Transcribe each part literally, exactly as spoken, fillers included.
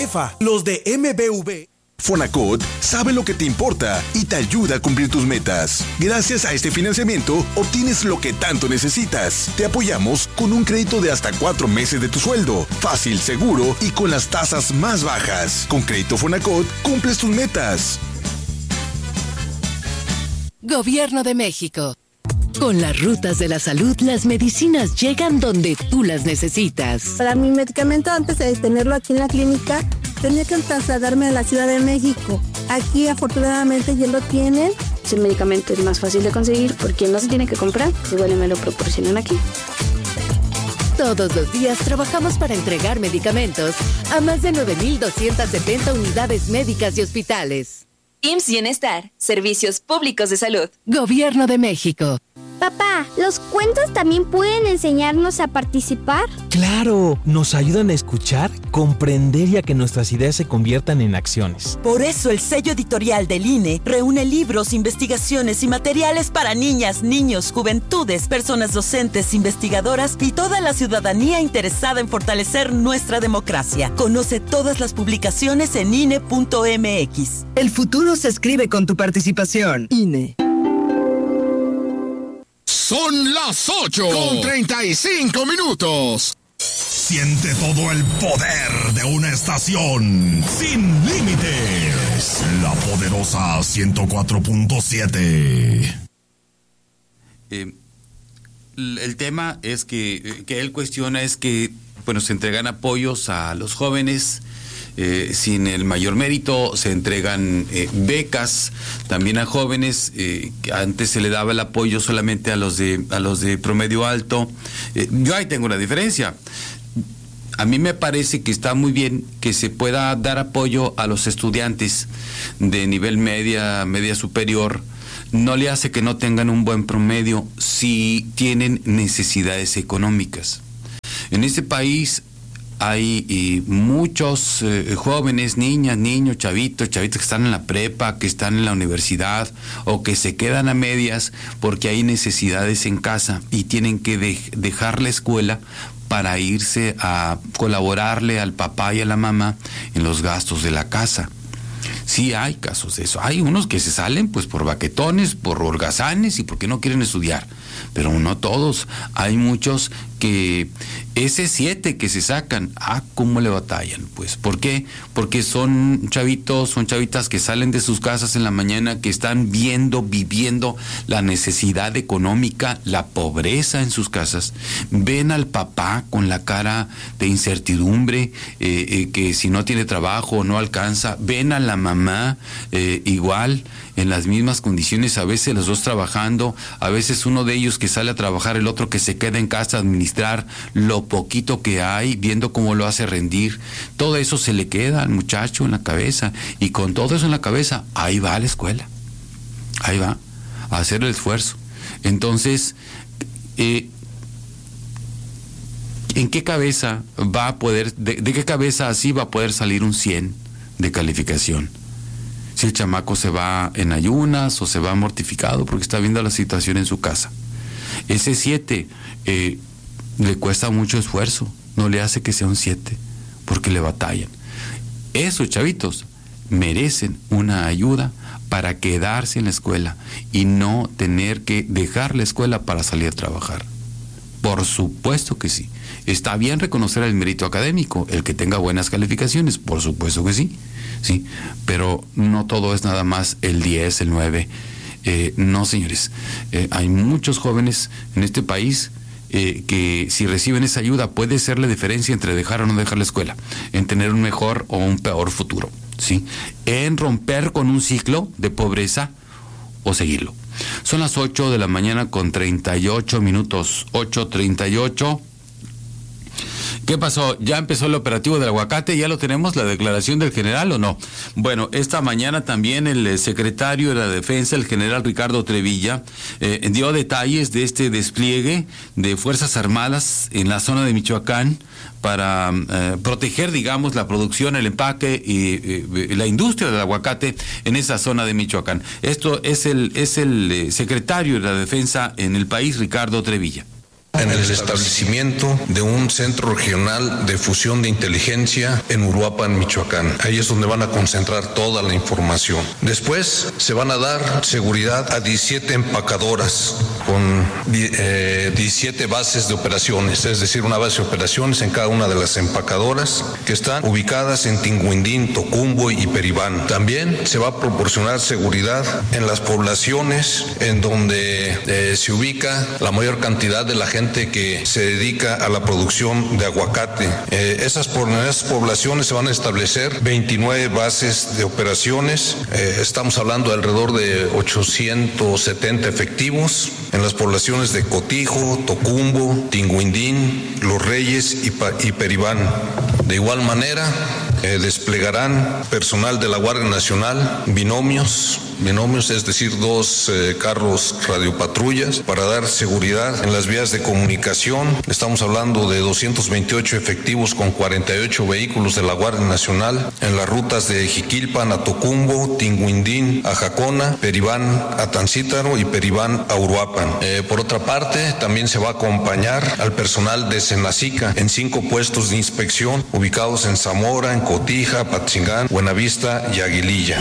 EFA, los de M B V. Fonacot sabe lo que te importa y te ayuda a cumplir tus metas. Gracias a este financiamiento, obtienes lo que tanto necesitas. Te apoyamos con un crédito de hasta cuatro meses de tu sueldo. Fácil, seguro y con las tasas más bajas. Con Crédito Fonacot, cumples tus metas. Gobierno de México. Con las rutas de la salud, las medicinas llegan donde tú las necesitas. Para mi medicamento, antes de tenerlo aquí en la clínica, tenía que trasladarme a la Ciudad de México. Aquí, afortunadamente, ya lo tienen. Ese medicamento es más fácil de conseguir porque no se tiene que comprar, igual me lo proporcionan aquí. Todos los días trabajamos para entregar medicamentos a más de nueve mil doscientas setenta unidades médicas y hospitales. I M S S Bienestar, Servicios Públicos de Salud. Gobierno de México. Papá, ¿los cuentos también pueden enseñarnos a participar? ¡Claro! Nos ayudan a escuchar, comprender y a que nuestras ideas se conviertan en acciones. Por eso el sello editorial del I N E reúne libros, investigaciones y materiales para niñas, niños, juventudes, personas docentes, investigadoras y toda la ciudadanía interesada en fortalecer nuestra democracia. Conoce todas las publicaciones en I N E punto M X. El futuro se escribe con tu participación. I N E. Son las ocho con treinta y cinco minutos. Siente todo el poder de una estación sin límites. La poderosa ciento cuatro punto siete. Eh, el tema es que, que él cuestiona es que, bueno, se entregan apoyos a los jóvenes Eh, sin el mayor mérito, se entregan eh, becas también a jóvenes. Eh, antes se le daba el apoyo solamente a los de a los de promedio alto. Eh, yo ahí tengo una diferencia. A mí me parece que está muy bien que se pueda dar apoyo a los estudiantes de nivel media, media superior. No le hace que no tengan un buen promedio si tienen necesidades económicas. En este país hay y muchos eh, jóvenes, niñas, niños, chavitos, chavitos que están en la prepa, que están en la universidad o que se quedan a medias porque hay necesidades en casa y tienen que de- dejar la escuela para irse a colaborarle al papá y a la mamá en los gastos de la casa. Sí hay casos de eso. Hay unos que se salen pues por baquetones, por holgazanes y porque no quieren estudiar. Pero no todos. Hay muchos que ese siete que se sacan, ah, cómo le batallan, pues. ¿Por qué? Porque son chavitos, son chavitas que salen de sus casas en la mañana, que están viendo, viviendo la necesidad económica, la pobreza en sus casas. Ven al papá con la cara de incertidumbre, eh, eh, que si no tiene trabajo no alcanza. Ven a la mamá eh, igual, en las mismas condiciones, a veces los dos trabajando, a veces uno de ellos que sale a trabajar, el otro que se queda en casa a administrar lo poquito que hay, viendo cómo lo hace rendir. Todo eso se le queda al muchacho en la cabeza, y con todo eso en la cabeza, ahí va a la escuela, ahí va a hacer el esfuerzo. Entonces, eh, ¿en qué cabeza va a poder, de, de qué cabeza así va a poder salir un cien de calificación? Si el chamaco se va en ayunas o se va mortificado porque está viendo la situación en su casa. Ese siete eh, le cuesta mucho esfuerzo, no le hace que sea un siete, porque le batallan. Esos chavitos merecen una ayuda para quedarse en la escuela y no tener que dejar la escuela para salir a trabajar. Por supuesto que sí. Está bien reconocer el mérito académico, el que tenga buenas calificaciones, por supuesto que sí, sí, pero no todo es nada más el diez, el nueve. Eh, no, señores, eh, hay muchos jóvenes en este país eh, que si reciben esa ayuda puede ser la diferencia entre dejar o no dejar la escuela, en tener un mejor o un peor futuro, sí, en romper con un ciclo de pobreza o seguirlo. Son las ocho de la mañana con treinta y ocho minutos, ocho treinta y ocho. ¿Qué pasó? ¿Ya empezó el operativo del aguacate? ¿Ya lo tenemos, la declaración del general o no? Bueno, esta mañana también el secretario de la Defensa, el general Ricardo Trevilla, eh, dio detalles de este despliegue de Fuerzas Armadas en la zona de Michoacán para eh, proteger, digamos, la producción, el empaque y eh, la industria del aguacate en esa zona de Michoacán. Esto es el, es el eh, secretario de la Defensa en el país, Ricardo Trevilla. en el establecimiento de un centro regional de fusión de inteligencia en Uruapan, Michoacán. Ahí es donde van a concentrar toda la información. Después se van a dar seguridad a diecisiete empacadoras con eh, diecisiete bases de operaciones, es decir, una base de operaciones en cada una de las empacadoras que están ubicadas en Tinguindín, Tocumbo y Peribán. También se va a proporcionar seguridad en las poblaciones en donde eh, se ubica la mayor cantidad de la gente que se dedica a la producción de aguacate. Eh, esas, por, en esas poblaciones se van a establecer veintinueve bases de operaciones. Eh, estamos hablando de alrededor de ochocientos setenta efectivos en las poblaciones de Cotijo, Tocumbo, Tinguindín, Los Reyes y, pa, y Peribán. De igual manera, eh, desplegarán personal de la Guardia Nacional, binomios, binomios, es decir, dos eh, carros radiopatrullas para dar seguridad en las vías de comunicación. Estamos hablando de doscientos veintiocho efectivos con cuarenta y ocho vehículos de la Guardia Nacional en las rutas de Jiquilpan a Tocumbo, Tinguindín a Jacona, Peribán a Tancítaro y Peribán a Uruapan. Eh, por otra parte, también se va a acompañar al personal de Senacica en cinco puestos de inspección ubicados en Zamora, en Cotija, Patzingán, Buenavista y Aguililla.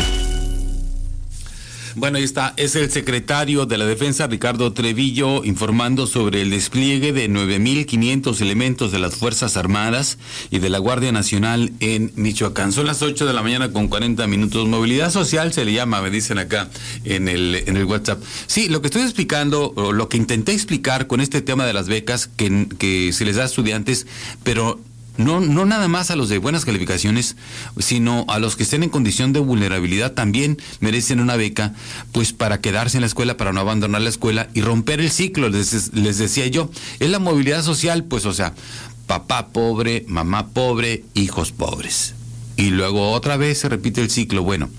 Bueno, ahí está, es el secretario de la Defensa, Ricardo Trevillo, informando sobre el despliegue de nueve mil quinientos elementos de las Fuerzas Armadas y de la Guardia Nacional en Michoacán. Son las ocho de la mañana con cuarenta minutos. Movilidad social se le llama, me dicen acá en el, en el WhatsApp. Sí, lo que estoy explicando, o lo que intenté explicar con este tema de las becas que, que se les da a estudiantes, pero No, no nada más a los de buenas calificaciones, sino a los que estén en condición de vulnerabilidad también merecen una beca, pues para quedarse en la escuela, para no abandonar la escuela y romper el ciclo, les, les decía yo. Es la movilidad social, pues, o sea, papá pobre, mamá pobre, hijos pobres. Y luego otra vez se repite el ciclo. Bueno,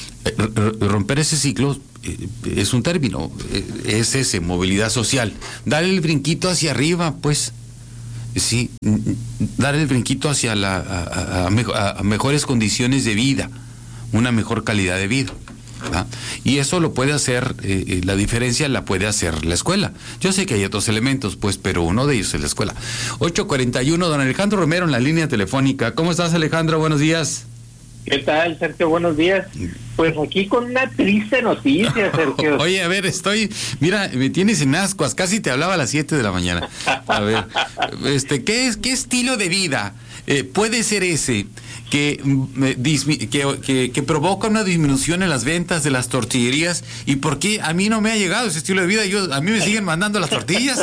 romper ese ciclo es un término, es ese, movilidad social. Darle el brinquito hacia arriba, pues. Sí, dar el brinquito hacia la, a, a, a, a mejores condiciones de vida, una mejor calidad de vida, ¿verdad? Y eso lo puede hacer, eh, la diferencia la puede hacer la escuela. Yo sé que hay otros elementos, pues, pero uno de ellos es la escuela. ocho cuarenta y uno, don Alejandro Romero en la línea telefónica. ¿Cómo estás, Alejandro? Buenos días. ¿Qué tal, Sergio? Buenos días. Pues aquí con una triste noticia, Sergio. Oye, a ver, estoy, mira, me tienes en ascuas, casi te hablaba a las siete de la mañana. A ver, este, ¿qué es, qué estilo de vida eh, puede ser ese que, que, que, que provoca una disminución en las ventas de las tortillerías? ¿Y por qué a mí no me ha llegado ese estilo de vida? Yo, a mí me siguen mandando las tortillas.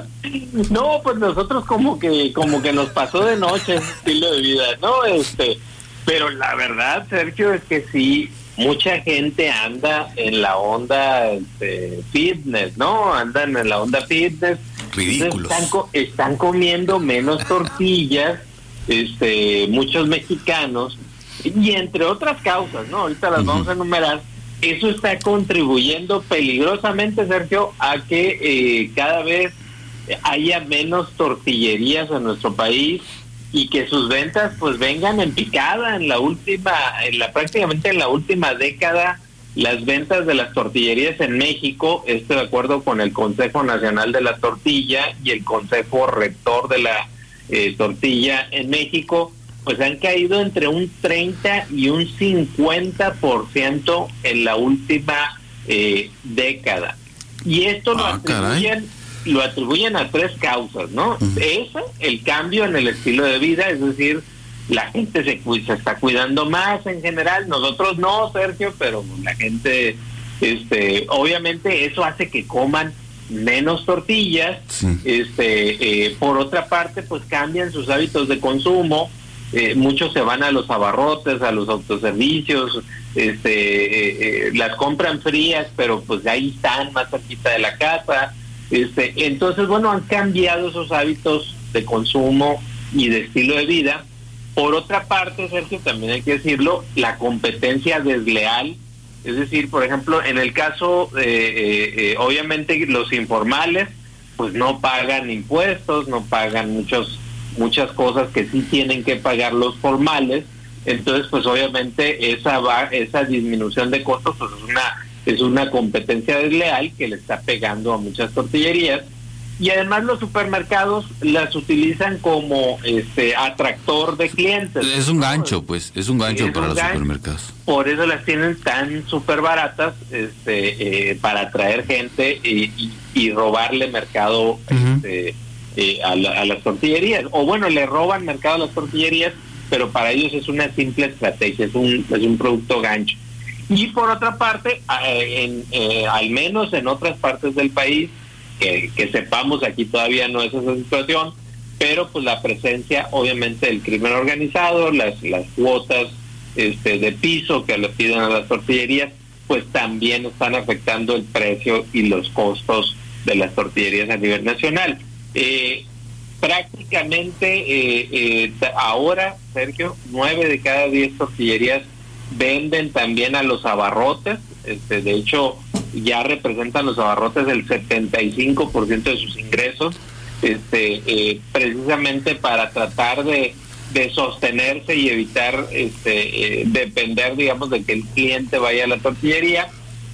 No, pues nosotros como que, como que nos pasó de noche ese estilo de vida, ¿no? Este, pero la verdad, Sergio, es que sí, mucha gente anda en la onda este, fitness, ¿no? Andan en la onda fitness. Ridículos. Están, están comiendo menos tortillas, este, muchos mexicanos, y entre otras causas, ¿no? Ahorita las uh-huh. vamos a enumerar. Eso está contribuyendo peligrosamente, Sergio, a que eh, cada vez haya menos tortillerías en nuestro país y que sus ventas pues vengan en picada. En la última, en la prácticamente en la última década, las ventas de las tortillerías en México, esto de acuerdo con el Consejo Nacional de la Tortilla y el Consejo Rector de la eh, Tortilla en México, pues han caído entre un treinta y un cincuenta por ciento en la última eh, década. Y esto lo ah, atribuyen caray. lo atribuyen a tres causas, ¿no? Uh-huh. Eso, el cambio en el estilo de vida, es decir, la gente se, se está cuidando más en general, nosotros no, Sergio, pero la gente, este, obviamente eso hace que coman menos tortillas, sí. este, eh, por otra parte, pues cambian sus hábitos de consumo, eh, muchos se van a los abarrotes, a los autoservicios, este, eh, eh, las compran frías, pero pues ahí están más cerquita de la casa. Este, entonces, bueno, han cambiado esos hábitos de consumo y de estilo de vida. Por otra parte, Sergio, también hay que decirlo, la competencia desleal, es decir, por ejemplo, en el caso, eh, eh, eh, obviamente los informales, pues no pagan impuestos, no pagan muchos, muchas cosas que sí tienen que pagar los formales, entonces, pues obviamente esa va, esa disminución de costos, pues es una es una competencia desleal que le está pegando a muchas tortillerías. y además los supermercados las utilizan como este atractor de clientes. Es un gancho, pues, es un gancho es para un los gancho. supermercados. Por eso las tienen tan súper baratas, este, eh, para atraer gente y, y, y robarle mercado uh-huh. este, eh, a, la, a las tortillerías. O bueno, le roban mercado a las tortillerías, pero para ellos es una simple estrategia, es un, es un producto gancho. Y por otra parte, eh, en, eh, al menos en otras partes del país, que, que sepamos, aquí todavía no es esa situación, pero pues la presencia obviamente del crimen organizado, las, las cuotas este, de piso que le piden a las tortillerías, pues también están afectando el precio y los costos de las tortillerías a nivel nacional. Eh, prácticamente eh, eh, ahora, Sergio, nueve de cada diez tortillerías venden también a los abarrotes. Este, de hecho, ya representan los abarrotes el setenta y cinco por ciento de sus ingresos, este, eh, precisamente para tratar de, de sostenerse y evitar este, eh, depender, digamos, de que el cliente vaya a la tortillería.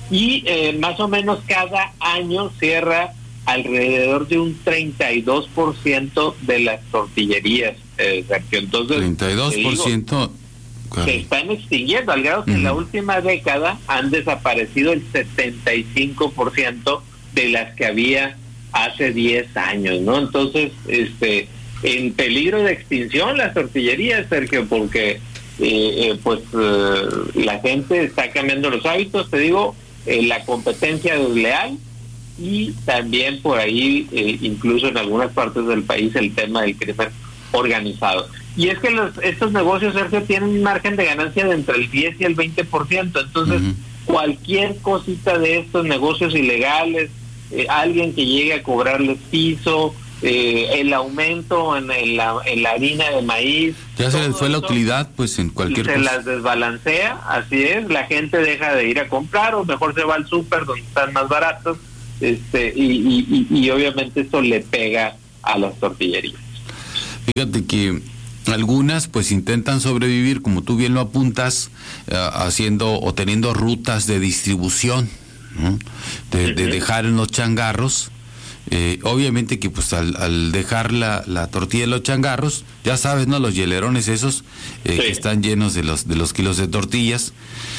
Y eh, más o menos cada año cierra alrededor de un treinta y dos por ciento de las tortillerías, eh, Sergio. Entonces, treinta y dos por ciento se están extinguiendo, al grado que uh-huh. en la última década han desaparecido el setenta y cinco por ciento de las que había hace diez años, ¿no? Entonces, este, en peligro de extinción las tortillerías, Sergio, porque eh, eh, pues eh, la gente está cambiando los hábitos, te digo, eh, la competencia desleal, y también por ahí, eh, incluso en algunas partes del país, el tema del crimen organizado. Y es que los, estos negocios, Sergio, tienen un margen de ganancia de entre el diez y el veinte por ciento. Entonces, uh-huh. cualquier cosita de estos negocios ilegales, eh, alguien que llegue a cobrarles piso, eh, el aumento en, en, la, en la harina de maíz. Ya se les fue la utilidad, pues, en cualquier se cosa. Se las desbalancea, así es. La gente deja de ir a comprar, o mejor se va al súper donde están más baratos. este y, y, y, y obviamente esto le pega a las tortillerías. Fíjate que algunas pues intentan sobrevivir, como tú bien lo apuntas, uh, haciendo o teniendo rutas de distribución, ¿no? de, uh-huh. de dejar en los changarros. Eh, obviamente que pues al, al dejar la, la tortilla en los changarros, ya sabes, ¿no? Los hielerones esos eh, sí. que están llenos de los de los kilos de tortillas,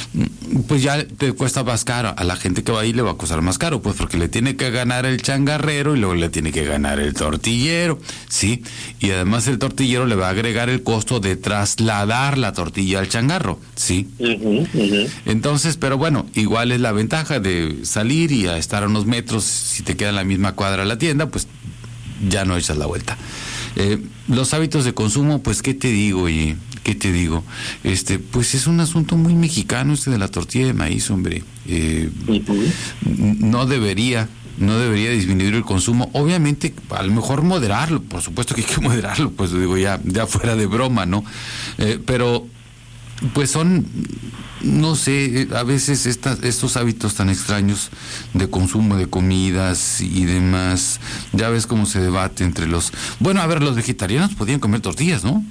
pues ya te cuesta más caro. A la gente que va ahí le va a costar más caro, pues porque le tiene que ganar el changarrero y luego le tiene que ganar el tortillero, ¿sí? Y además el tortillero le va a agregar el costo de trasladar la tortilla al changarro, ¿sí? Uh-huh, uh-huh. Entonces, pero bueno, igual es la ventaja de salir y a estar a unos metros, si te queda en la misma cuadra a la tienda, pues ya no echas la vuelta. Eh, los hábitos de consumo, pues qué te digo, y qué te digo, este, pues es un asunto muy mexicano este de la tortilla de maíz, hombre. Eh, uh-huh. No debería, no debería disminuir el consumo. Obviamente, a lo mejor moderarlo, por supuesto que hay que moderarlo, pues digo ya, ya fuera de broma, ¿no? Eh, pero pues son, no sé, a veces estas, estos hábitos tan extraños de consumo de comidas y demás, ya ves cómo se debate entre los... Bueno, a ver, los vegetarianos podían comer tortillas, ¿no?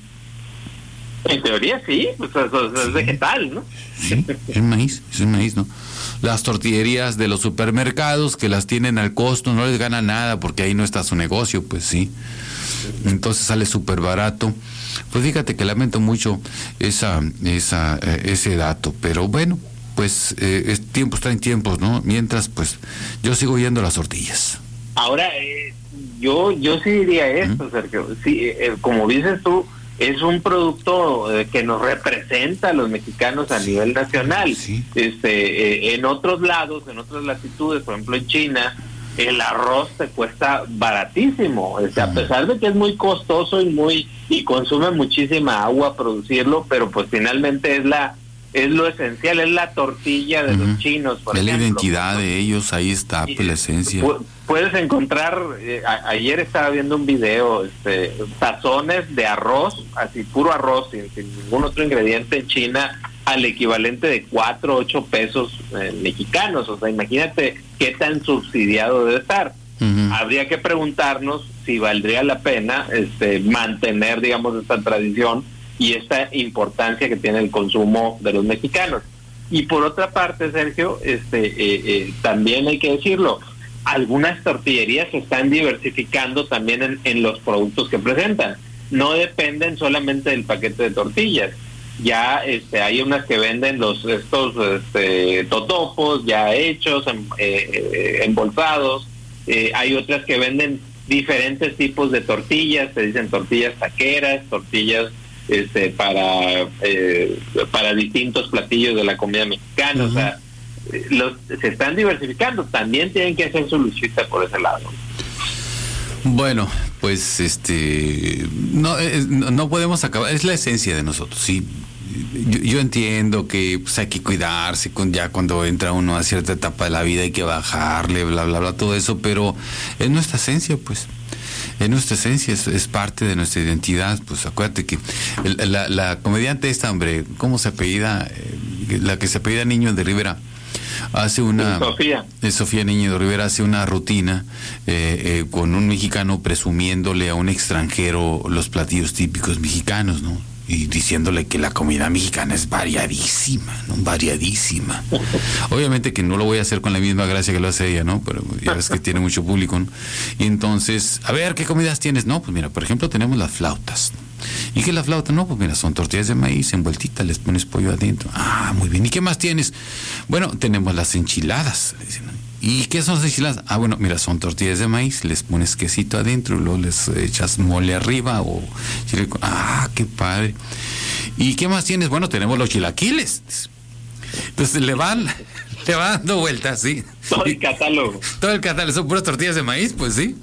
En teoría sí, pues eso, es sí. vegetal, ¿no? Sí, es maíz, es maíz, ¿no? Las tortillerías de los supermercados que las tienen al costo, no les gana nada porque ahí no está su negocio, pues sí. Entonces sale súper barato. Pues fíjate que lamento mucho esa, esa, eh, ese dato, pero bueno, pues eh, es, tiempos traen tiempos, ¿no? Mientras, pues yo sigo yendo a las tortillas. Ahora, eh, yo yo sí diría esto, ¿Mm? Sergio, sí, eh, como dices tú, es un producto eh, que nos representa a los mexicanos a nivel nacional. Sí. Este, eh, en otros lados, en otras latitudes, por ejemplo en China, el arroz te cuesta baratísimo, o sea, a pesar de que es muy costoso y muy y consume muchísima agua producirlo, pero pues finalmente es la es lo esencial, es la tortilla de uh-huh. los chinos, por es ejemplo. La identidad de ellos, ahí está pues, la esencia. Pu- puedes encontrar, eh, a- ayer estaba viendo un video, este, tazones de arroz, así puro arroz, sin, sin ningún otro ingrediente en China, al equivalente de cuatro, ocho pesos eh, mexicanos. O sea, imagínate qué tan subsidiado debe estar. Uh-huh. Habría que preguntarnos si valdría la pena este, mantener, digamos, esta tradición y esta importancia que tiene el consumo de los mexicanos. Y por otra parte, Sergio, este, eh, eh, también hay que decirlo, algunas tortillerías se están diversificando también en, en los productos que presentan. No dependen solamente del paquete de tortillas. Ya este, hay unas que venden los estos este, totopos ya hechos, en, eh, embolsados. Eh, hay otras que venden diferentes tipos de tortillas, se dicen tortillas taqueras, tortillas este, para eh, para distintos platillos de la comida mexicana. Uh-huh. O sea, los, se están diversificando, también tienen que hacer su luchita por ese lado. Bueno, pues este no es, no podemos acabar, es la esencia de nosotros, sí. Yo, yo entiendo que pues, hay que cuidarse con ya cuando entra uno a cierta etapa de la vida hay que bajarle, bla bla bla, todo eso, pero es nuestra esencia, pues. Es nuestra esencia, es, es parte de nuestra identidad. Pues acuérdate que el, la, la comediante esta, hombre, ¿cómo se apellida? Eh, la que se apellida Niño de Rivera. Hace una Sofía eh, Sofía Niño de Rivera hace una rutina eh, eh, con un mexicano presumiéndole a un extranjero los platillos típicos mexicanos, ¿no? Y diciéndole que la comida mexicana es variadísima, ¿no? Variadísima. Obviamente que no lo voy a hacer con la misma gracia que lo hace ella, ¿no? Pero ya ves que tiene mucho público, ¿no? Y entonces, a ver, ¿qué comidas tienes? No, pues mira, por ejemplo, tenemos las flautas. ¿Y qué es la flauta? No, pues mira, son tortillas de maíz envueltitas, les pones pollo adentro. Ah, muy bien. ¿Y qué más tienes? Bueno, tenemos las enchiladas. ¿Y qué son las enchiladas? Ah, bueno, mira, son tortillas de maíz, les pones quesito adentro, luego les echas mole arriba o chile. Ah, qué padre. ¿Y qué más tienes? Bueno, tenemos los chilaquiles. Entonces le van, le van dando vueltas, ¿sí? Todo el catálogo. Todo el catálogo, son puras tortillas de maíz, pues sí.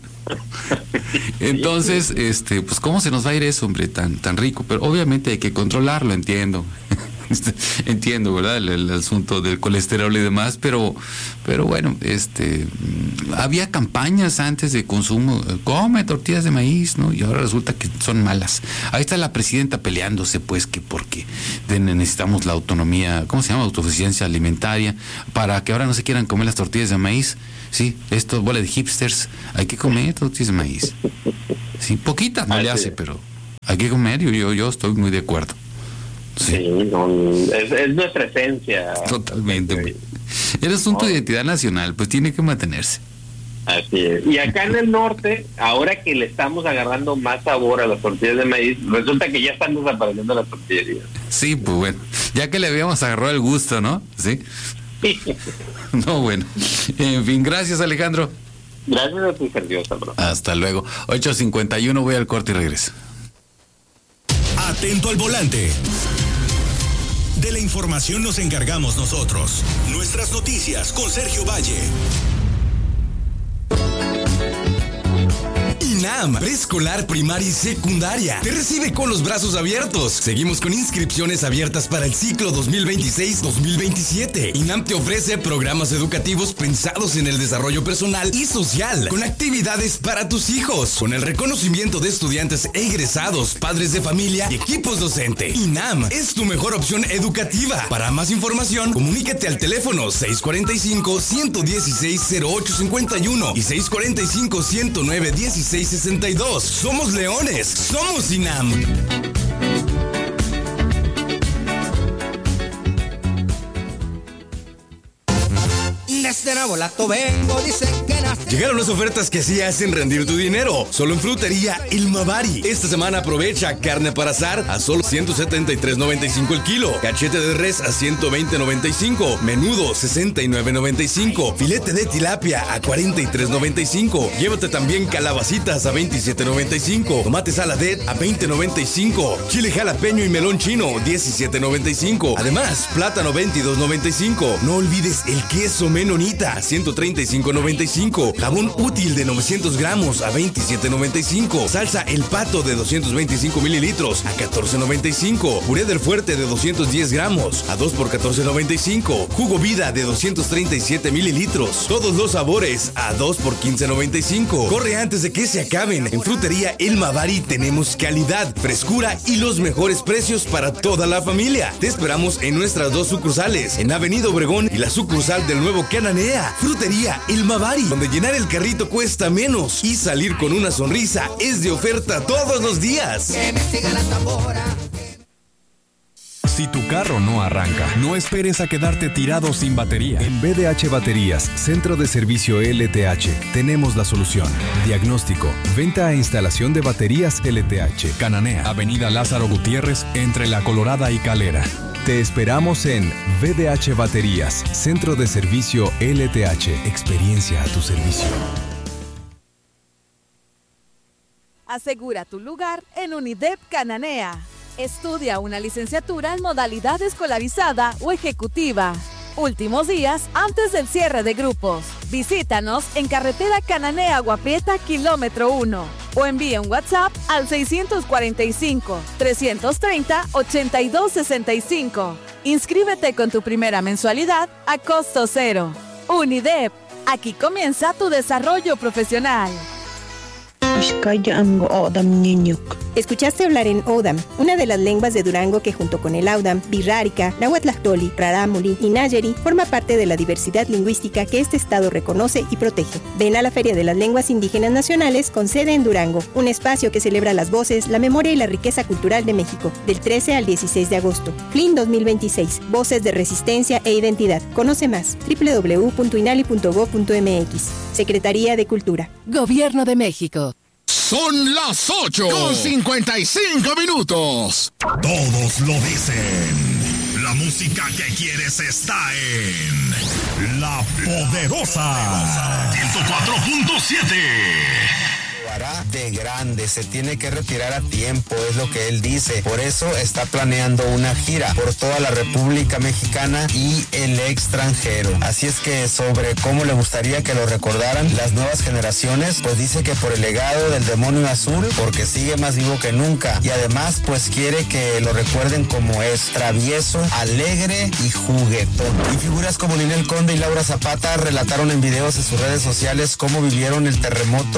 Entonces, este, pues cómo se nos va a ir eso, hombre, tan, tan rico, pero obviamente hay que controlarlo, entiendo. Entiendo, ¿verdad? El, el asunto del colesterol y demás, pero pero bueno, este había campañas antes de consumo, come tortillas de maíz, ¿no? Y ahora resulta que son malas. Ahí está la presidenta peleándose, pues, que porque necesitamos la autonomía, ¿cómo se llama? Autosuficiencia alimentaria, para que ahora no se quieran comer las tortillas de maíz. Sí, esto bola de hipsters, hay que comer tortillas de maíz. Sí, poquitas no le hace, pero hay que comer, yo, yo, yo estoy muy de acuerdo. Sí, sí no, es, es nuestra esencia. Totalmente. El asunto no. de identidad nacional, pues tiene que mantenerse. Así es. Y acá en el norte, ahora que le estamos agarrando más sabor a las tortillas de maíz, resulta que ya están desapareciendo las tortillerías. Sí, pues bueno, ya que le habíamos agarrado el gusto, ¿no? Sí. No, bueno. En fin, gracias, Alejandro. Gracias a tu servicio, hasta luego. Hasta luego. ocho cincuenta y uno, voy al corte y regreso. Atento al volante. De la información nos encargamos nosotros. Nuestras noticias con Sergio Valle. INAM, preescolar, primaria y secundaria, te recibe con los brazos abiertos. Seguimos con inscripciones abiertas para el ciclo dos mil veintiséis dos mil veintisiete. INAM te ofrece programas educativos pensados en el desarrollo personal y social, con actividades para tus hijos, con el reconocimiento de estudiantes egresados, padres de familia y equipos docentes. INAM es tu mejor opción educativa. Para más información, comunícate al teléfono seis cuatro cinco, uno uno seis, cero ocho cinco uno y seis cuatro cinco, uno nueve uno seis sesenta y dos. Somos leones, somos INAM. Desde Nabolato vengo, dicen que nace. Llegaron las ofertas que sí hacen rendir tu dinero. Solo en Frutería El Mavari. Esta semana aprovecha carne para asar a solo ciento setenta y tres noventa y cinco el kilo. Cachete de res a ciento veinte noventa y cinco. Menudo sesenta y nueve noventa y cinco. Filete de tilapia a cuarenta y tres noventa y cinco. Llévate también calabacitas a veintisiete noventa y cinco. Tomate saladet a veinte noventa y cinco. Chile jalapeño y melón chino diecisiete noventa y cinco. Además, plátano veintidós noventa y cinco. No olvides el queso menonita ciento treinta y cinco noventa y cinco. Jabón útil de novecientos gramos a veintisiete noventa y cinco. Salsa El Pato de doscientos veinticinco mililitros a catorce noventa y cinco. Puré del Fuerte de doscientos diez gramos a dos por catorce noventa y cinco. Jugo Vida de doscientos treinta y siete mililitros. Todos los sabores a dos por quince noventa y cinco. Corre antes de que se acaben. En Frutería El Mavari tenemos calidad, frescura y los mejores precios para toda la familia. Te esperamos en nuestras dos sucursales, en Avenida Obregón y la sucursal del Nuevo Cananea. Frutería El Mavari, donde llenar el carrito cuesta menos y salir con una sonrisa es de oferta todos los días. Que me siga la tambora. si tu carro no arranca, no esperes a quedarte tirado sin batería. En B D H Baterías, Centro de Servicio L T H, tenemos la solución. Diagnóstico, venta e instalación de baterías L T H. Cananea, Avenida Lázaro Gutiérrez, entre La Colorada y Calera. Te esperamos en B D H Baterías, Centro de Servicio L T H. Experiencia a tu servicio. Asegura tu lugar en UNIDEP Cananea. Estudia una licenciatura en modalidad escolarizada o ejecutiva. Últimos días antes del cierre de grupos. Visítanos en carretera Cananea-Agua Prieta, kilómetro uno. O envía un WhatsApp al seis cuatro cinco, tres tres cero, ocho dos seis cinco. Inscríbete con tu primera mensualidad a costo cero. UNIDEP. Aquí comienza tu desarrollo profesional. Escuchaste hablar en Odam, una de las lenguas de Durango que junto con el Audam, Birrárica, Nahuatlactoli, Rarámuri y Nayeri forma parte de la diversidad lingüística que este estado reconoce y protege. Ven a la Feria de las Lenguas Indígenas Nacionales con sede en Durango, un espacio que celebra las voces, la memoria y la riqueza cultural de México, del trece al dieciséis de agosto. F L I N dos mil veintiséis, Voces de Resistencia e Identidad. Conoce más, doble u doble u doble u punto inali punto gob punto eme equis. Secretaría de Cultura. Gobierno de México. Son las ocho con cincuenta y cinco minutos. Todos lo dicen. La música que quieres está en La Poderosa ciento cuatro punto siete. De grande, se tiene que retirar a tiempo, es lo que él dice. Por eso está planeando una gira por toda la República Mexicana y el extranjero. Así es que sobre cómo le gustaría que lo recordaran las nuevas generaciones, pues dice que por el legado del demonio azul, porque sigue más vivo que nunca. Y además, pues quiere que lo recuerden como es: travieso, alegre y juguetón. Y figuras como Ninel Conde y Laura Zapata relataron en videos en sus redes sociales cómo vivieron el terremoto